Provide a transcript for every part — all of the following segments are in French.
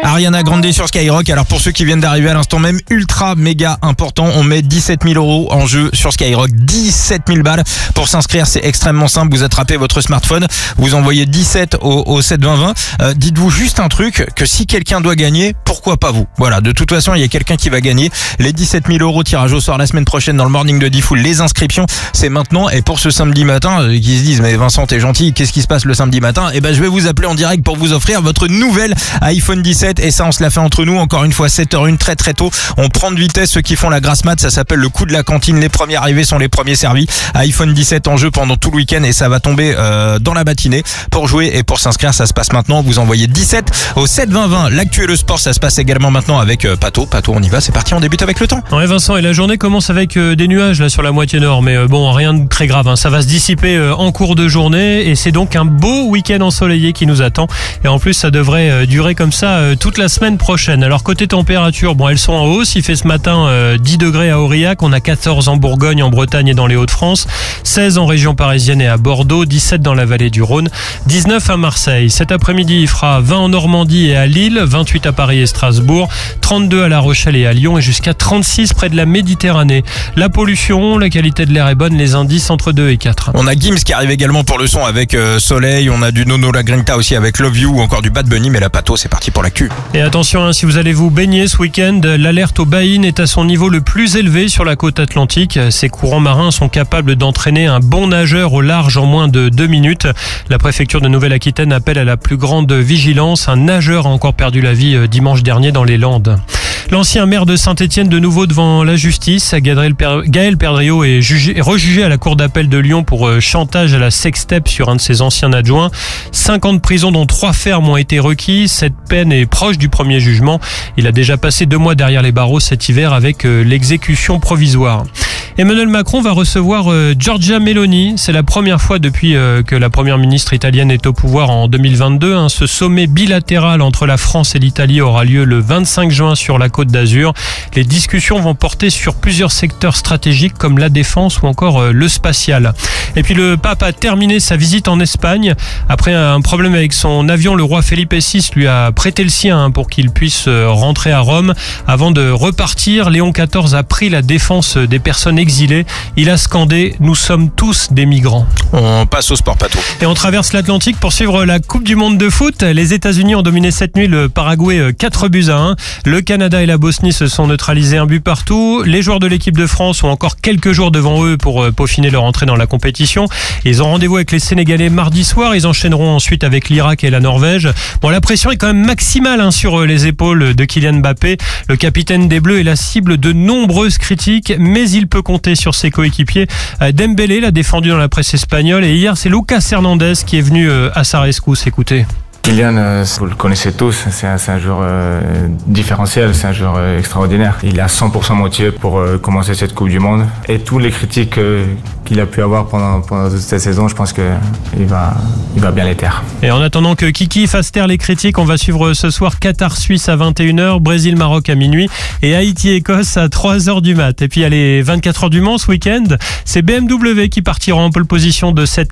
Ariana Grande sur Skyrock. Alors pour ceux qui viennent d'arriver à l'instant même, ultra méga important, on met 17 000 € en jeu sur Skyrock. 17 000 balles. Pour s'inscrire, c'est extrêmement simple. Vous attrapez votre smartphone, vous envoyez 17 au 7 20 20. Dites-vous juste un truc, que si quelqu'un doit gagner, pourquoi pas vous? Voilà, de toute façon, il y a quelqu'un qui va gagner. Les 17 000 € tirage au sort la semaine prochaine dans le Morning de Diffoul. Les inscriptions, c'est maintenant. Et pour ce samedi matin, qui se disent, mais Vincent, t'es gentil, qu'est-ce qui se passe le samedi matin? Eh ben, je vais vous appeler en direct pour vous offrir votre nouvelle iPhone 17. Et ça, on se l'a fait entre nous. Encore une fois, 7h01, très très tôt. On prend de vitesse ceux qui font la grasse mat. Ça s'appelle le coup de la cantine. Les premiers arrivés sont les premiers servis. iPhone 17 en jeu pendant tout le week-end et ça va tomber dans la matinée. Pour jouer et pour s'inscrire, ça se passe maintenant. Vous envoyez 17 au 7 20 20. L'actu et le sport, ça se passe également maintenant avec Pato. Pato, on y va. C'est parti. On débute avec le temps. Ouais, Vincent, et la journée commence avec des nuages là sur la moitié nord, mais bon, rien de très grave. Ça va se dissiper en cours de journée et c'est donc un beau week-end ensoleillé qui nous attend. Et en plus, ça devrait durer comme ça toute la semaine prochaine. Alors côté température, bon, elles sont en hausse. Il fait ce matin 10 degrés à Aurillac, on a 14 en Bourgogne, en Bretagne et dans les Hauts-de-France, 16 en région parisienne et à Bordeaux, 17 dans la vallée du Rhône, 19 à Marseille. Cet après-midi, il fera 20 en Normandie et à Lille, 28 à Paris et Strasbourg, 32 à La Rochelle et à Lyon et jusqu'à 36 près de la Méditerranée. La pollution, la qualité de l'air est bonne, les indices entre 2 et 4. On a Gims qui arrive également pour le son avec Soleil, on a du Nono La Grinta aussi avec Love You ou encore du Bad Bunny, mais la Pato, c'est parti pour l'actu. Et attention, si vous allez vous baigner ce week-end, l'alerte au baïne est à son niveau le plus élevé sur la côte atlantique. Ces courants marins sont capables d'entraîner un bon nageur au large en moins de 2 minutes. La préfecture de Nouvelle-Aquitaine appelle à la plus grande vigilance. Un nageur a encore perdu la vie dimanche dernier dans les Landes. L'ancien maire de Saint-Étienne de nouveau devant la justice. Gaël Perdriau est rejugé à la cour d'appel de Lyon pour chantage à la sextape sur un de ses anciens adjoints. 5 ans de prison dont 3 fermes ont été requis. Cette peine est proche du premier jugement. Il a déjà passé 2 mois derrière les barreaux cet hiver avec l'exécution provisoire. Emmanuel Macron va recevoir Giorgia Meloni. C'est la première fois depuis que la première ministre italienne est au pouvoir en 2022. Ce sommet bilatéral entre la France et l'Italie aura lieu le 25 juin sur la Côte d'Azur. Les discussions vont porter sur plusieurs secteurs stratégiques comme la défense ou encore le spatial. Et puis le pape a terminé sa visite en Espagne. Après un problème avec son avion, le roi Felipe VI lui a prêté le sien pour qu'il puisse rentrer à Rome. Avant de repartir, Léon XIV a pris la défense des personnes exilées. Il a scandé « Nous sommes tous des migrants ». On passe au sport, Pato. Et on traverse l'Atlantique pour suivre la Coupe du Monde de foot. Les États-Unis ont dominé cette nuit le Paraguay 4-1. Le Canada et la Bosnie se sont neutralisés 1 but partout. Les joueurs de l'équipe de France ont encore quelques jours devant eux pour peaufiner leur entrée dans la compétition. Ils ont rendez-vous avec les Sénégalais mardi soir. Ils enchaîneront ensuite avec l'Irak et la Norvège. Bon, la pression est quand même maximale sur les épaules de Kylian Mbappé. Le capitaine des Bleus est la cible de nombreuses critiques, mais il peut compter sur ses coéquipiers. Dembélé l'a défendu dans la presse espagnole et hier c'est Lucas Hernandez qui est venu à sa rescousse. Écoutez. Kylian, vous le connaissez tous, c'est un joueur différentiel, c'est un joueur extraordinaire. Il est à 100% motivé pour commencer cette Coupe du Monde. Et toutes les critiques qu'il a pu avoir pendant toute cette saison, je pense qu'il va bien les taire. Et en attendant que Kiki fasse taire les critiques, on va suivre ce soir Qatar-Suisse à 21h, Brésil-Maroc à minuit et Haïti-Écosse à 3h du mat. Et puis il y a les 24 heures du Mans ce week-end. C'est BMW qui partira en pole position de cette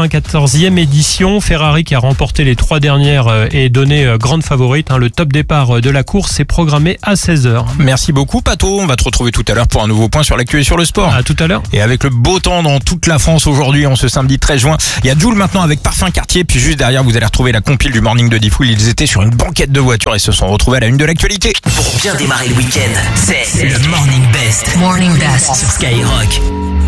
94e édition. Ferrari qui a remporté les 3 dernières est donné grande favorite. Le top départ de la course est programmé à 16h. Merci beaucoup, Pato. On va te retrouver tout à l'heure pour un nouveau point sur l'actu et sur le sport. À tout à l'heure. Et avec le beau temps dans toute la France aujourd'hui, en ce samedi 13 juin, il y a Jul maintenant avec Parfum Quartier. Puis juste derrière, vous allez retrouver la compile du Morning de Diffoul. Ils étaient sur une banquette de voitures et se sont retrouvés à la une de l'actualité. Pour bien démarrer le week-end, c'est le Morning Best. Morning Best sur Skyrock.